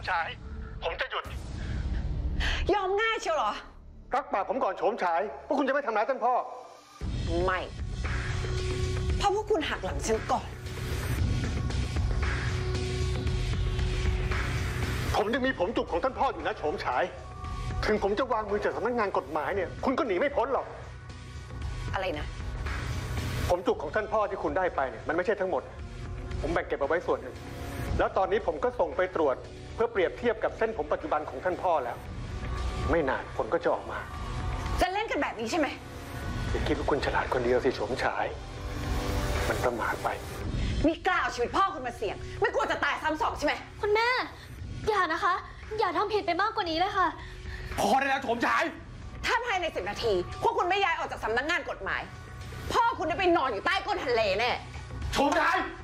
ฉายผมจะหยุดยอมง่ายเชียวเหรอรักปากผมก่อนโฉมฉายพวกคุณจะไม่ทำร้ายท่านพ่อไม่เพราะพวกคุณหักหลังฉันก่อนผมยังมีผมจุกของท่านพ่ออยู่นะโฉมฉายถึงผมจะวางมือจากสำนักงานกฎหมายเนี่ยคุณก็หนีไม่พ้นหรอกอะไรนะผมจุกของท่านพ่อที่คุณได้ไปเนี่ยมันไม่ใช่ทั้งหมดผมแบ่งเก็บเอาไว้ส่วนหนึ่งแล้วตอนนี้ผมก็ส่งไปตรวจเพื่อเปรียบเทียบกับเส้นผมปัจจุบันของท่านพ่อแล้วไม่นานผลก็จะออกมาจะเล่นกันแบบนี้ใช่ไหมอย่าคิดว่าคุณฉลาดคนเดียวสิโฉมฉายมันประมาทไปนี่กล้าเอาชีวิตพ่อคุณมาเสี่ยงไม่กลัวจะตายซ้ำสองใช่ไหมคุณแม่อย่านะคะอย่าทำผิดไปมากกว่านี้เลยค่ะพอได้แล้วโฉมฉายถ้าภายใน10 นาทีพวกคุณไม่ย้ายออกจากสำนักงานกฎหมายพ่อคุณจะไปนอนอยู่ใต้ก้นทะเลแน่โฉมฉาย